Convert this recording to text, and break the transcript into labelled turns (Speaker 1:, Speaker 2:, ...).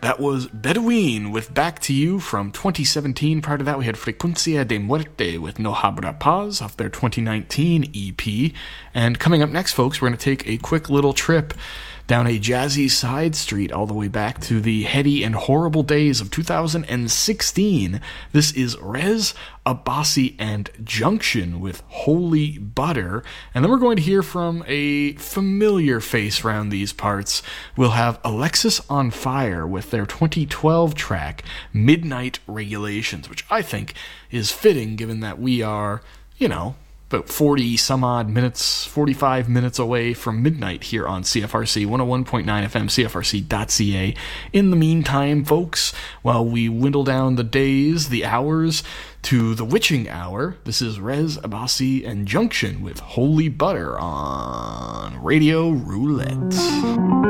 Speaker 1: That was Bedouin with Back to You from 2017. Prior to that, we had Frecuencia de Muerte with No Habrá Paz off their 2019 EP. And coming up next, folks, we're going to take a quick little trip down a jazzy side street all the way back to the heady and horrible days of 2016. This is Rez, Abbasi, and Junction with Holy Butter. And then we're going to hear from a familiar face around these parts. We'll have Alexis on Fire with their 2012 track, Midnight Regulations, which I think is fitting given that we are, about 40 some odd minutes, 45 minutes away from midnight here on CFRC 101.9 FM, CFRC.ca. In the meantime, folks, while we dwindle down the days, the hours, to the witching hour, this is Rez, Abbasi, and Junction with Holy Butter on Radio Roulette.